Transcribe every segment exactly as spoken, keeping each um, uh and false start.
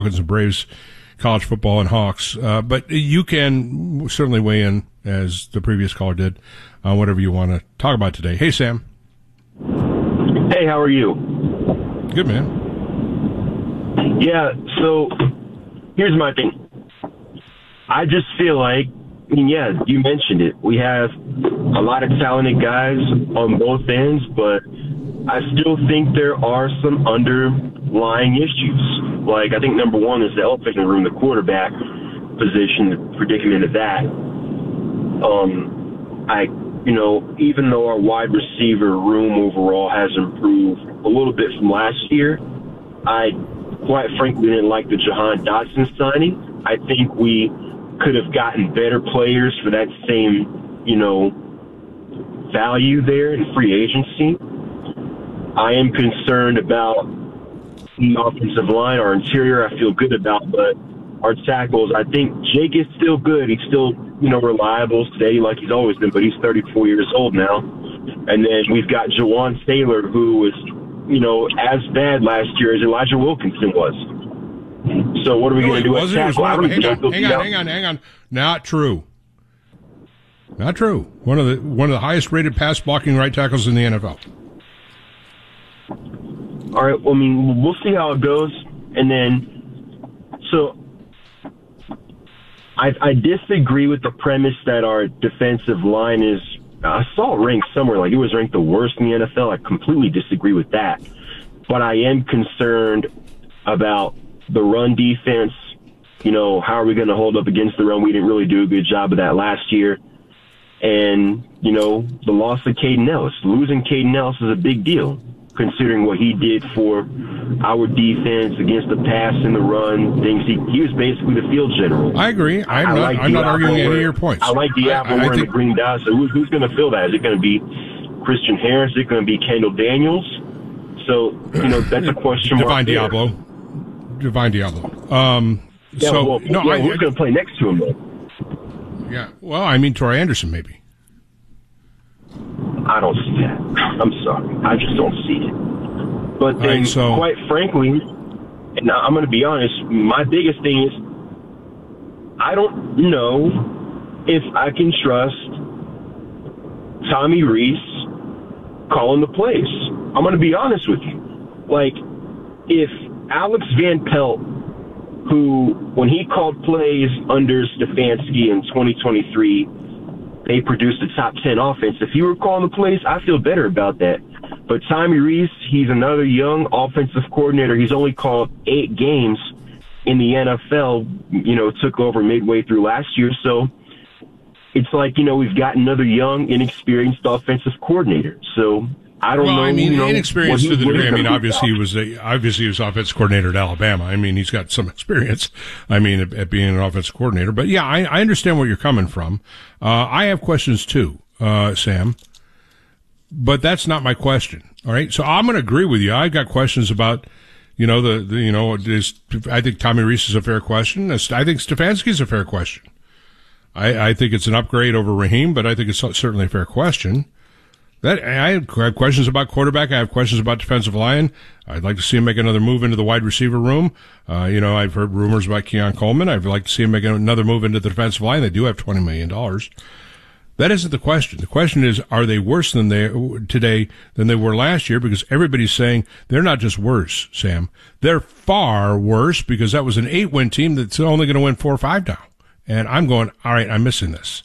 and Braves, college football, and Hawks. Uh, but you can certainly weigh in, as the previous caller did, on whatever you want to talk about today. Hey, Sam. Hey, how are you? Good, man. Yeah, so here's my thing. I just feel like, I mean, yeah, you mentioned it. We have a lot of talented guys on both ends, but I still think there are some underlying issues. Like, I think number one is the elephant in the room, the quarterback position, the predicament of that. Um, I, you know, even though our wide receiver room overall has improved a little bit from last year, I quite frankly didn't like the Jahan Dotson signing. I think we could have gotten better players for that same, you know, value there in free agency. I am concerned about the offensive line. Our interior I feel good about, but our tackles, I think Jake is still good. He's still, you know, reliable, steady like he's always been, but he's thirty-four years old now. And then we've got Jawan Taylor, who was, you know, as bad last year as Elijah Wilkinson was. So what are we no, going to do at tackle? Hang on, hang on, hang on, hang on. Not true. Not true. One of the one of the highest rated pass blocking right tackles in the N F L. All right. Well, I mean, we'll see how it goes, and then so I, I disagree with the premise that our defensive line is. I saw it ranked somewhere like it was ranked the worst in the N F L. I completely disagree with that, but I am concerned about the run defense. You know, how are we going to hold up against the run? We didn't really do a good job of that last year. And, you know, the loss of Caden Ellis. Losing Caden Ellis is a big deal, considering what he did for our defense against the pass and the run. Things he, he was basically the field general. I agree. I'm I not, like I'm not arguing any of your points. I like Diablo wearing think... the green dot. So who, who's going to fill that? Is it going to be Christian Harris? Is it going to be Kendall Daniels? So, you know, that's a question mark. Divine Diablo. Divine Diablo. Um, yeah, so, well, no, yeah, I, who's going to play next to him, though? Yeah, well, I mean, Troy Anderson, maybe. I don't see that. I'm sorry. I just don't see it. But then, right, so, quite frankly, and I'm going to be honest, my biggest thing is I don't know if I can trust Tommy Rees calling the plays. I'm going to be honest with you. Like, if Alex Van Pelt, who, when he called plays under Stefanski in twenty twenty-three, they produced a top ten offense. If you were calling the plays, I feel better about that. But Tommy Rees, he's another young offensive coordinator. He's only called eight games in the N F L, you know, took over midway through last year. So it's like, you know, we've got another young, inexperienced offensive coordinator. So I don't well, know. I mean, you know, inexperienced to the degree. I mean, obviously he was a, obviously he was offensive coordinator at Alabama. I mean, he's got some experience. I mean, at, at being an offensive coordinator. But yeah, I, I understand where you're coming from. Uh, I have questions too, uh, Sam. But that's not my question. All right, so I'm going to agree with you. I've got questions about, you know, the, the you know, is, I think Tommy Rees is a fair question. I think Stefanski is a fair question. I, I think it's an upgrade over Raheem, but I think it's certainly a fair question. That I have questions about quarterback. I have questions about defensive line. I'd like to see him make another move into the wide receiver room. Uh, you know, I've heard rumors about Keon Coleman. I'd like to see him make another move into the defensive line. They do have twenty million dollars. That isn't the question. The question is, are they worse than they today than they were last year? Because everybody's saying they're not just worse, Sam. They're far worse because that was an eight-win team that's only going to win four or five now. And I'm going, all right, I'm missing this.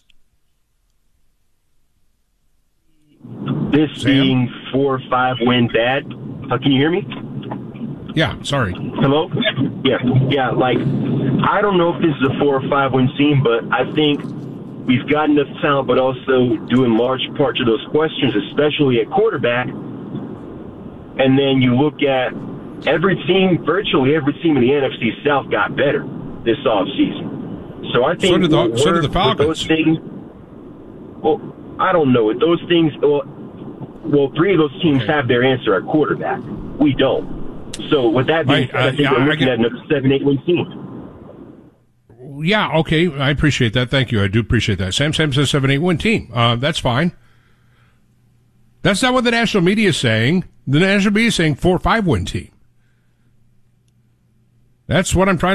This Sam? being four or five win bad. Uh, can you hear me? Yeah, sorry. Hello? Yeah, yeah, like, I don't know if this is a four or five win team, but I think we've got enough talent, but also due in large part to those questions, especially at quarterback. And then you look at every team, virtually every team in the N F C South got better this offseason. So I think so did the, so did the Falcons. Those things, well, I don't know. With those things, well, well, three of those teams okay. have their answer at quarterback. We don't. So with that being said, right, uh, I think yeah, we're looking get, at another seven, eight win team. Yeah, okay. I appreciate that. Thank you. I do appreciate that. Sam Sam says seven, eight win team. Uh, that's fine. That's not what the national media is saying. The national media is saying four, five win team. That's what I'm trying